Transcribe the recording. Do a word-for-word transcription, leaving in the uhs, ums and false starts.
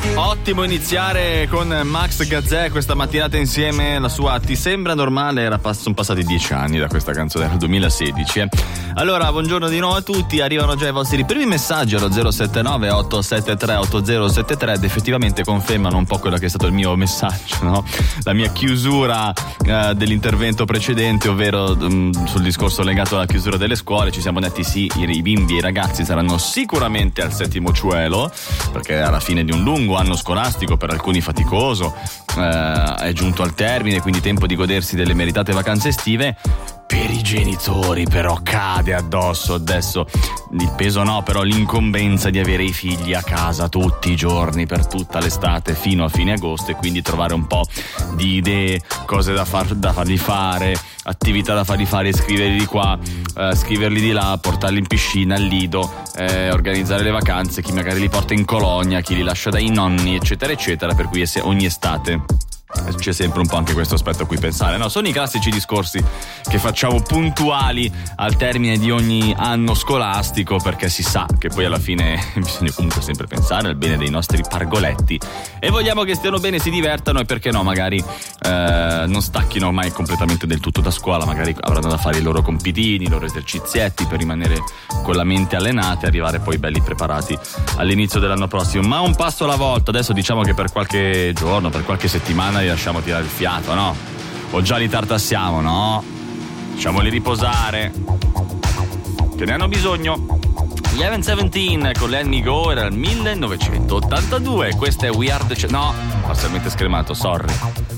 Ottimo iniziare con Max Gazzè questa mattinata insieme. La sua Ti sembra normale? Era pass- sono passati dieci anni da questa canzone, del duemilasedici. Eh. Allora, buongiorno di nuovo a tutti. Arrivano già i vostri primi messaggi allo zero sette nove otto sette tre otto zero sette tre ed effettivamente confermano un po' quello che è stato il mio messaggio, no? La mia chiusura eh, dell'intervento precedente, ovvero mh, sul discorso legato alla chiusura delle scuole. Ci siamo detti sì, i, i bimbi e i ragazzi saranno sicuramente al settimo cielo, perché alla fine di un lungo anno scolastico, per alcuni faticoso, eh, è giunto al termine, quindi tempo di godersi delle meritate vacanze estive. Per i genitori però cade addosso adesso il peso, no, però l'incombenza di avere i figli a casa tutti i giorni per tutta l'estate fino a fine agosto, e quindi trovare un po' di idee, cose da, far, da fargli fare, attività da fargli fare, scriverli di qua, eh, scriverli di là, portarli in piscina, al lido, eh, organizzare le vacanze, chi magari li porta in colonia, chi li lascia dai nonni, eccetera eccetera, per cui ogni estate c'è sempre un po' anche questo aspetto a cui pensare, no? Sono i classici discorsi che facciamo puntuali al termine di ogni anno scolastico, perché si sa che poi alla fine bisogna comunque sempre pensare al bene dei nostri pargoletti e vogliamo che stiano bene, si divertano, e perché no, magari eh, non stacchino mai completamente del tutto da scuola, magari avranno da fare i loro compitini, i loro esercizietti per rimanere con la mente allenata e arrivare poi belli preparati all'inizio dell'anno prossimo. Ma un passo alla volta. Adesso diciamo che per qualche giorno, per qualche settimana li lasciamo tirare il fiato, no? O già li tartassiamo, no? Lasciamoli riposare, che ne hanno bisogno. Eleven Seventeen con Let Me Go era il millenovecentottantadue. Questa è We Are The Ch- No, parzialmente scremato, sorry.